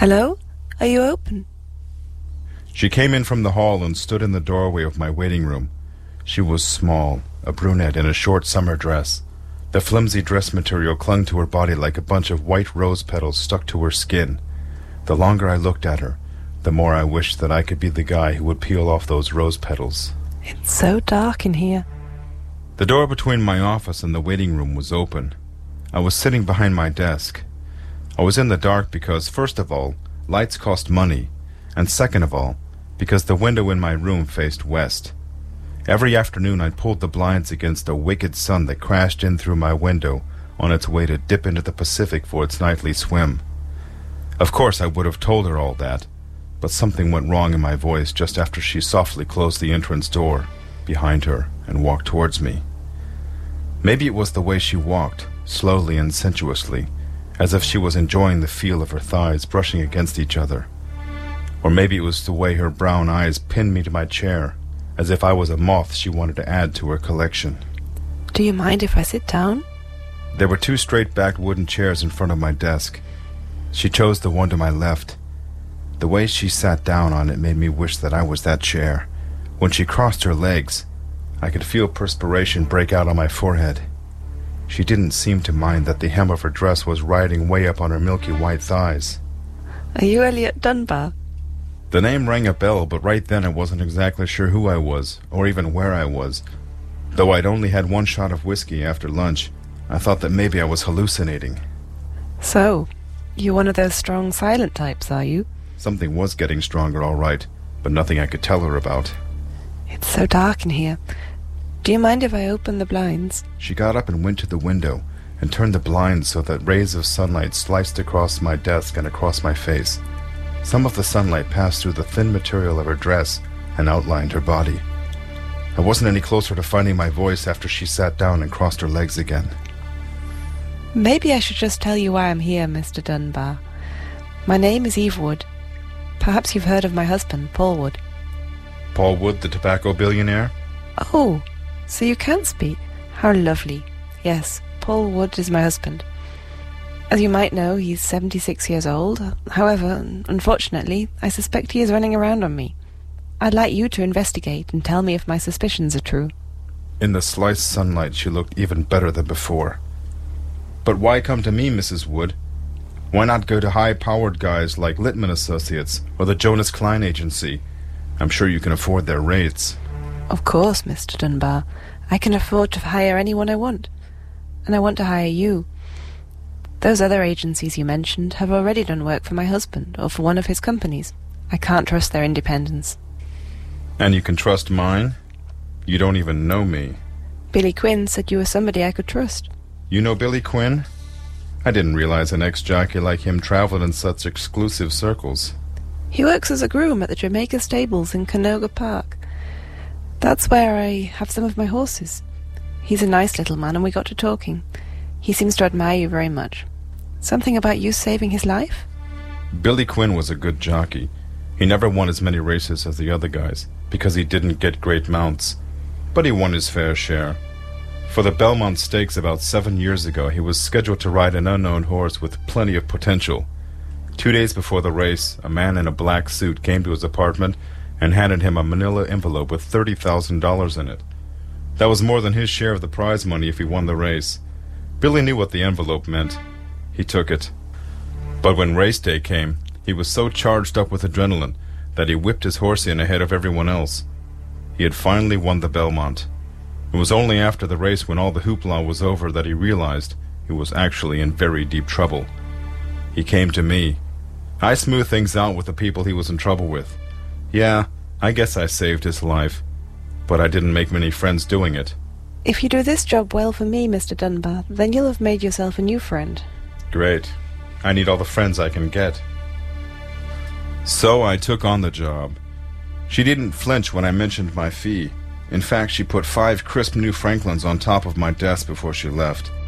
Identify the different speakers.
Speaker 1: Hello? Are you open?
Speaker 2: She came in from the hall and stood in the doorway of my waiting room. She was small, a brunette in a short summer dress. The flimsy dress material clung to her body like a bunch of white rose petals stuck to her skin. The longer I looked at her, the more I wished that I could be the guy who would peel off those rose petals.
Speaker 1: It's so dark in here.
Speaker 2: The door between my office and the waiting room was open. I was sitting behind my desk. I was in the dark because, first of all, lights cost money, and second of all, because the window in my room faced west. Every afternoon I pulled the blinds against a wicked sun that crashed in through my window on its way to dip into the Pacific for its nightly swim. Of course I would have told her all that, but something went wrong in my voice just after she softly closed the entrance door behind her and walked towards me. Maybe it was the way she walked, slowly and sensuously, as if she was enjoying the feel of her thighs brushing against each other. Or maybe it was the way her brown eyes pinned me to my chair, as if I was a moth she wanted to add to her collection.
Speaker 1: Do you mind if I sit down?
Speaker 2: There were two straight-backed wooden chairs in front of my desk. She chose the one to my left. The way she sat down on it made me wish that I was that chair. When she crossed her legs, I could feel perspiration break out on my forehead. She didn't seem to mind that the hem of her dress was riding way up on her milky white thighs.
Speaker 1: Are you Elliot Dunbar?
Speaker 2: The name rang a bell, but right then I wasn't exactly sure who I was, or even where I was. Though I'd only had one shot of whiskey after lunch, I thought that maybe I was hallucinating.
Speaker 1: So, you're one of those strong, silent types, are you?
Speaker 2: Something was getting stronger, all right, but nothing I could tell her about.
Speaker 1: It's so dark in here. Do you mind if I open the blinds?
Speaker 2: She got up and went to the window and turned the blinds so that rays of sunlight sliced across my desk and across my face. Some of the sunlight passed through the thin material of her dress and outlined her body. I wasn't any closer to finding my voice after she sat down and crossed her legs again.
Speaker 1: Maybe I should just tell you why I'm here, Mr. Dunbar. My name is Eve Wood. Perhaps you've heard of my husband, Paul Wood.
Speaker 2: Paul Wood, the tobacco billionaire?
Speaker 1: Oh, so you can speak. How lovely. Yes, Paul Wood is my husband. As you might know, he's 76 years old. However, unfortunately, I suspect he is running around on me. I'd like you to investigate and tell me if my suspicions are true.
Speaker 2: In the sliced sunlight, she looked even better than before. But why come to me, Mrs. Wood? Why not go to high-powered guys like Littman Associates or the Jonas Klein Agency? I'm sure you can afford their rates.
Speaker 1: Of course, Mr. Dunbar. I can afford to hire anyone I want. And I want to hire you. Those other agencies you mentioned have already done work for my husband or for one of his companies. I can't trust their independence.
Speaker 2: And you can trust mine? You don't even know me.
Speaker 1: Billy Quinn said you were somebody I could trust.
Speaker 2: You know Billy Quinn? I didn't realize an ex-jockey like him traveled in such exclusive circles.
Speaker 1: He works as a groom at the Jamaica Stables in Canoga Park. That's where I have some of my horses. He's a nice little man, and we got to talking. He seems to admire you very much. Something about you saving his life?
Speaker 2: Billy Quinn was a good jockey. He never won as many races as the other guys, because he didn't get great mounts. But he won his fair share. For the Belmont Stakes about 7 years ago, he was scheduled to ride an unknown horse with plenty of potential. 2 days before the race, a man in a black suit came to his apartment and handed him a manila envelope with $30,000 in it. That was more than his share of the prize money if he won the race. Billy knew what the envelope meant. He took it. But when race day came, he was so charged up with adrenaline that he whipped his horse in ahead of everyone else. He had finally won the Belmont. It was only after the race, when all the hoopla was over, that he realized he was actually in very deep trouble. He came to me. I smoothed things out with the people he was in trouble with. Yeah, I guess I saved his life, but I didn't make many friends doing it.
Speaker 1: If you do this job well for me, Mr. Dunbar, then you'll have made yourself a new friend.
Speaker 2: Great. I need all the friends I can get. So I took on the job. She didn't flinch when I mentioned my fee. In fact, she put 5 crisp new Franklins on top of my desk before she left.